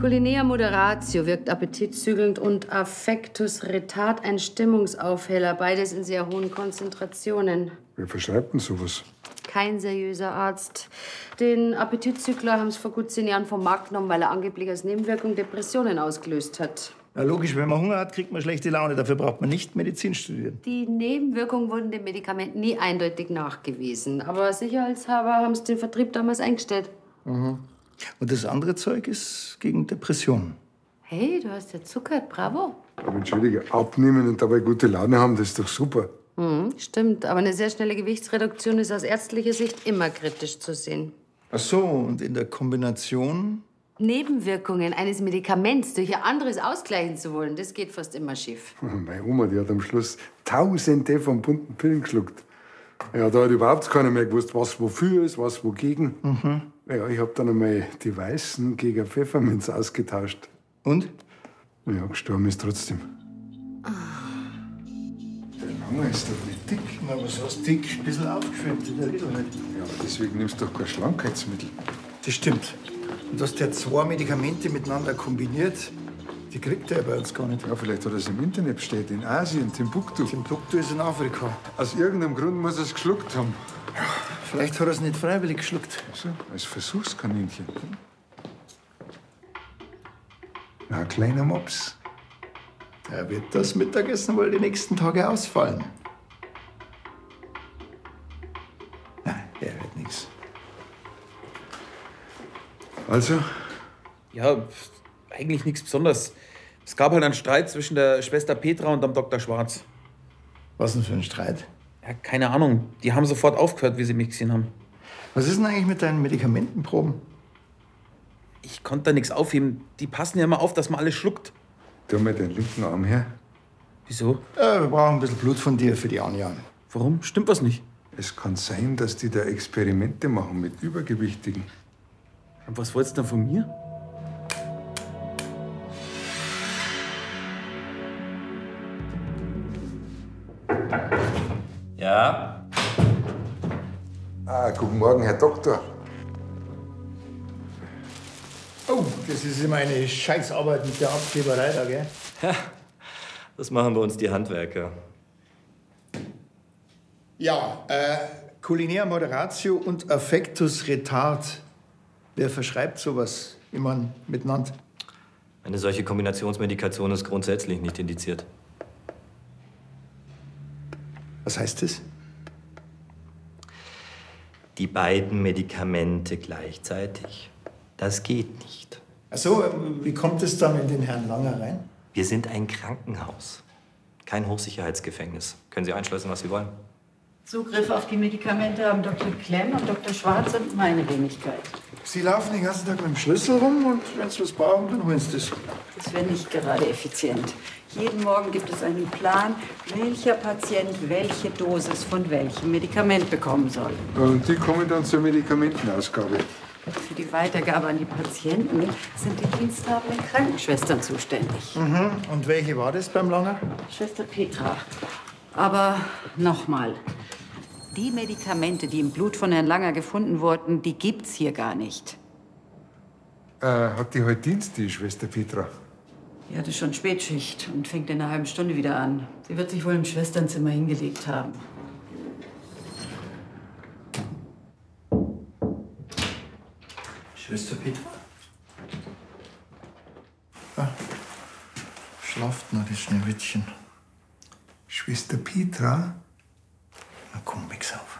Culinea moderatio wirkt appetitzügelnd und Affectus retard ein Stimmungsaufheller, beides in sehr hohen Konzentrationen. Wer verschreibt denn sowas? Kein seriöser Arzt. Den Appetitzügler haben sie vor gut 10 Jahren vom Markt genommen, weil er angeblich als Nebenwirkung Depressionen ausgelöst hat. Na logisch, wenn man Hunger hat, kriegt man schlechte Laune. Dafür braucht man nicht Medizin studieren. Die Nebenwirkungen wurden dem Medikament nie eindeutig nachgewiesen. Aber sicherheitshalber haben sie den Vertrieb damals eingestellt. Mhm. Und das andere Zeug ist gegen Depressionen. Hey, du hast ja zuckert, bravo. Aber entschuldige, abnehmen und dabei gute Laune haben, das ist doch super. Stimmt, aber eine sehr schnelle Gewichtsreduktion ist aus ärztlicher Sicht immer kritisch zu sehen. Ach so, und in der Kombination? Nebenwirkungen eines Medikaments durch ein anderes ausgleichen zu wollen, das geht fast immer schief. Meine Oma, die hat am Schluss Tausende von bunten Pillen geschluckt. Ja, da hat überhaupt keiner mehr gewusst, was wofür ist, was wogegen. Ja, ich hab dann einmal die Weißen gegen Pfefferminz ausgetauscht. Und? Ja, gestorben ist trotzdem. Der Langer ist doch nicht dick. Na, was heißt dick? Ein bisschen aufgeschwemmt, der Riedel halt. Ja, aber deswegen nimmst du doch kein Schlankheitsmittel. Das stimmt. Und dass der 2 Medikamente miteinander kombiniert, die kriegt er bei uns gar nicht. Ja, vielleicht hat er es im Internet bestellt, in Asien, Timbuktu. Timbuktu ist in Afrika. Aus irgendeinem Grund muss er es geschluckt haben. Vielleicht hat er es nicht freiwillig geschluckt. So, als Versuchskaninchen. Na, ein kleiner Mops. Er wird das Mittagessen wohl die nächsten Tage ausfallen. Nein, er wird nichts. Also? Ja, eigentlich nichts Besonderes. Es gab halt einen Streit zwischen der Schwester Petra und dem Dr. Schwarz. Was denn für ein Streit? Ja, keine Ahnung. Die haben sofort aufgehört, wie sie mich gesehen haben. Was ist denn eigentlich mit deinen Medikamentenproben? Ich konnte da nichts aufheben. Die passen ja immer auf, dass man alles schluckt. Tu mal den linken Arm her. Wieso? Wir brauchen ein bisschen Blut von dir für die Anjagen. Warum? Stimmt was nicht? Es kann sein, dass die da Experimente machen mit Übergewichtigen. Und was wollt's denn von mir? Ja? Guten Morgen, Herr Doktor. Oh, das ist immer eine Scheißarbeit mit der Abkleberei da, gell? Ja, das machen bei uns die Handwerker. Ja, Culinea moderatio und Affectus retard. Wer verschreibt sowas immer miteinander? Eine solche Kombinationsmedikation ist grundsätzlich nicht indiziert. Was heißt das? Die beiden Medikamente gleichzeitig, das geht nicht. Ach so, wie kommt es dann in den Herrn Langer rein? Wir sind ein Krankenhaus, kein Hochsicherheitsgefängnis. Können Sie einschleusen, was Sie wollen. Zugriff auf die Medikamente haben Dr. Klemm und Dr. Schwarz und meine Wenigkeit. Sie laufen den ganzen Tag mit dem Schlüssel rum und wenn Sie was brauchen, dann holen Sie das. Das wäre nicht gerade effizient. Jeden Morgen gibt es einen Plan, welcher Patient welche Dosis von welchem Medikament bekommen soll. Und die kommen dann zur Medikamentenausgabe. Für die Weitergabe an die Patienten sind die diensthabenden Krankenschwestern zuständig. Und welche war das beim Langer? Schwester Petra. Aber nochmal. Die Medikamente, die im Blut von Herrn Langer gefunden wurden, die gibt's hier gar nicht. Hat die heute Dienst, die Schwester Petra? Die hatte schon Spätschicht und fängt in einer halben Stunde wieder an. Sie wird sich wohl im Schwesternzimmer hingelegt haben. Schwester Petra? Schlaft noch, das Schneewittchen. Schwester Petra? Na komm, wechs auf.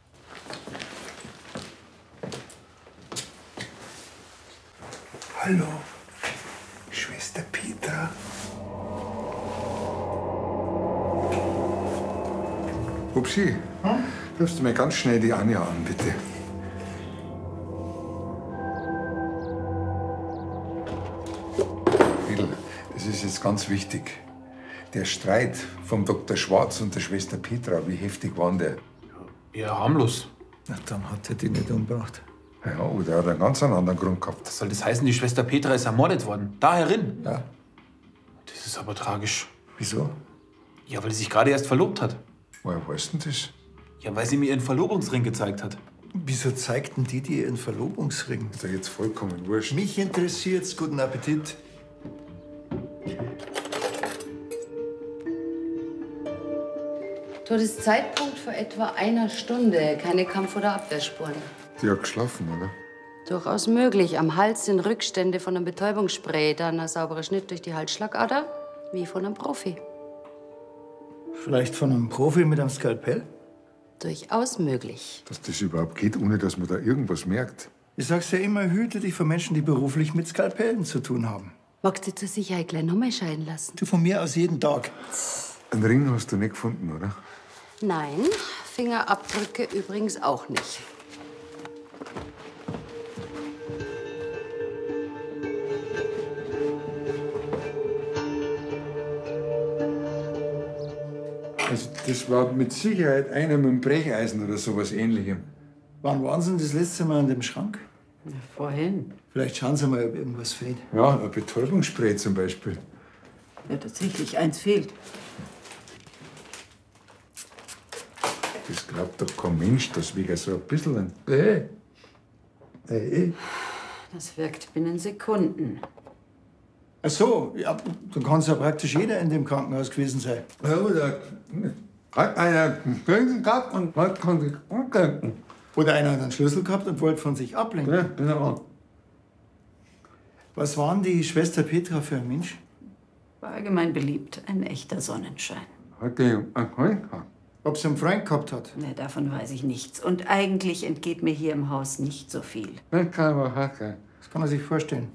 Hallo, Schwester Petra. Upsi, rufst du mir ganz schnell die Anja an, bitte? Riedl, das ist jetzt ganz wichtig. Der Streit vom Dr. Schwarz und der Schwester Petra, wie heftig war der? Ja, harmlos. Na, dann hat er die nicht umgebracht. Ja, oder hat er einen ganz anderen Grund gehabt. Soll das heißen, die Schwester Petra ist ermordet worden? Da herin? Ja. Das ist aber tragisch. Wieso? Ja, weil sie sich gerade erst verlobt hat. Woher weißt du denn das? Ja, weil sie mir ihren Verlobungsring gezeigt hat. Wieso zeigten die dir ihren Verlobungsring? Ist ja jetzt vollkommen wurscht. Mich interessiert's. Guten Appetit. Todeszeitpunkt vor etwa einer Stunde. Keine Kampf- oder Abwehrspuren. Die hat geschlafen, oder? Durchaus möglich. Am Hals sind Rückstände von einem Betäubungsspray, dann ein sauberer Schnitt durch die Halsschlagader, wie von einem Profi. Vielleicht von einem Profi mit einem Skalpell? Durchaus möglich. Dass das überhaupt geht, ohne dass man da irgendwas merkt. Ich sag's ja immer, hüte dich vor Menschen, die beruflich mit Skalpellen zu tun haben. Magst du zur Sicherheit gleich nochmal scheiden lassen? Du von mir aus jeden Tag. Einen Ring hast du nicht gefunden, oder? Nein, Fingerabdrücke übrigens auch nicht. Also das war mit Sicherheit einer mit einem Brecheisen oder sowas Ähnlichem. Wann waren Sie denn das letzte Mal an dem Schrank? Vorhin. Vielleicht schauen Sie mal, ob irgendwas fehlt. Ja, ein Betäubungsspray zum Beispiel. Ja, tatsächlich, eins fehlt. Das glaubt doch kein Mensch, dass wegen so ein bisschen Das wirkt binnen Sekunden. Ach so, ja, dann kann es ja praktisch jeder in dem Krankenhaus gewesen sein. Ja, oder hat einer einen Schlüssel gehabt und kann sich umdenken. Oder einer hat einen Schlüssel gehabt und wollte von sich ablenken. Ja, genau. Was war denn die Schwester Petra für ein Mensch? War allgemein beliebt. Ein echter Sonnenschein. Hat die einen Freund gehabt? Ob sie einen Freund gehabt hat? Ne, davon weiß ich nichts. Und eigentlich entgeht mir hier im Haus nicht so viel. Das kann aber hart sein. Das kann man sich vorstellen.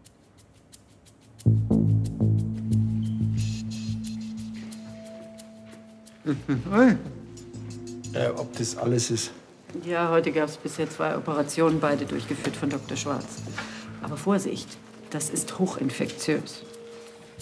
Ob das alles ist. Ja, heute gab es bisher 2 Operationen, beide durchgeführt von Dr. Schwarz. Aber Vorsicht, das ist hochinfektiös.